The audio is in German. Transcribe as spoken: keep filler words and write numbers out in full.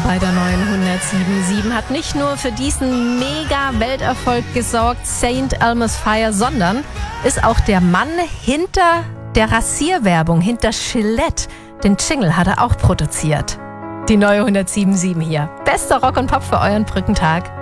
bei der neuen hundertsieben Komma sieben. Hat nicht nur für diesen Mega-Welterfolg gesorgt, Saint Elmo's Fire, sondern ist auch der Mann hinter der Rasierwerbung, hinter Gillette. Den Jingle hat er auch produziert. Die neue hundertsieben Komma sieben hier. Bester Rock und Pop für euren Brückentag.